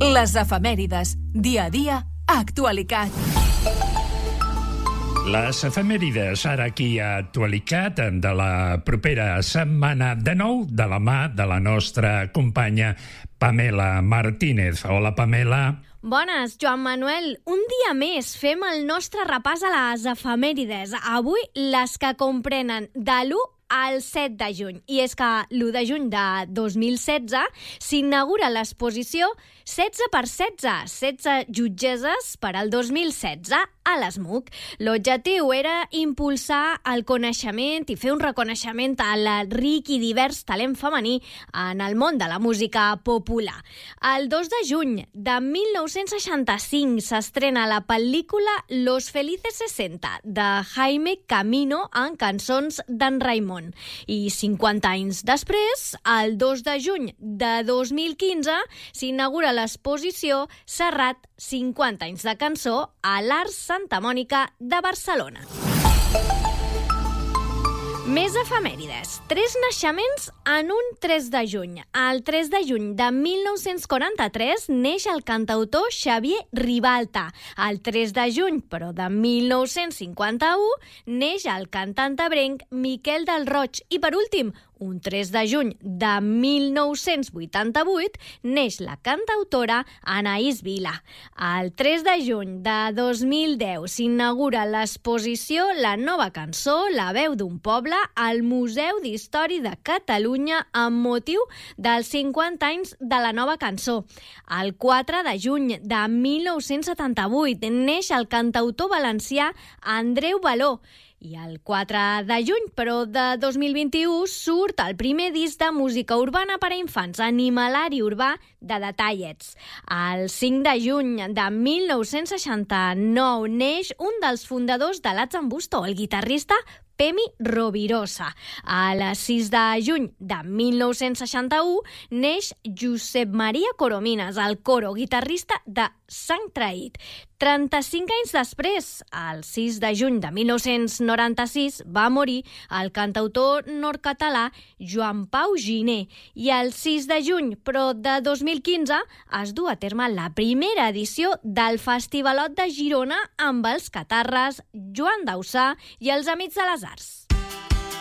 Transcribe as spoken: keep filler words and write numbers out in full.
Les efemèrides, dia a dia, actualitat. Les efemèrides, ara aquí a Actualitat, de la propera setmana, de nou de la mà de la nostra companya Pamela Martínez. Hola, Pamela. Bones, Joan Manuel. Un dia més fem el nostre repàs a les efemèrides. Avui les que comprenen de l'u al set de juny. I és que l'u de juny de dos mil setze s'inaugura l'exposició setze per setze, setze jutgesses per al dos mil setze a l'ESMUC. L'objectiu era impulsar el coneixement i fer un reconeixement al ric i divers talent femení en el món de la música popular. El dos de juny de mil nou-cents seixanta-cinc s'estrena la pel·lícula Los Felices sesenta de Jaime Camino en cançons d'en Raimon. I cinquanta anys després, el dos de juny de dos mil quinze, s'inaugura l'exposició Serrat, cinquanta anys de cançó a l'Arts Santa Mònica de Barcelona. Més efemèrides. Tres naixements en un tres de juny. El tres de juny de mil nou-cents quaranta-tres neix el cantautor Xavier Ribalta. El tres de juny, però de mil nou-cents cinquanta-u, neix el cantant ebrenc Miquel del Roig. I per últim, un tres de juny de mil nou-cents vuitanta-vuit, neix la cantautora Anaïs Vila. El tres de juny de dos mil deu s'inaugura l'exposició La nova cançó, la veu d'un poble, al Museu d'Història de Catalunya amb motiu dels cinquanta anys de la nova cançó. El quatre de juny de mil nou-cents setanta-vuit neix el cantautor valencià Andreu Baló. I el quatre de juny, però de dos mil vint-i-u, surt el primer disc de música urbana per a infants, Animalari urbà de Detallets. El cinc de juny de mil nou-cents seixanta-nou neix un dels fundadors de l'Ats en Busto, el guitarrista Pemi Rovirosa. El sis de juny de mil nou-cents seixanta-u neix Josep Maria Coromines, el coro, guitarrista de Sant Traït. trenta-cinc anys després, el sis de juny de mil nou-cents noranta-sis, va morir el cantautor nord-català Joan Pau Giner. I el sis de juny, però de dos mil quinze, es du a terme la primera edició del Festivalot de Girona amb els Catarres, Joan Dausà i els Amics de les Arts.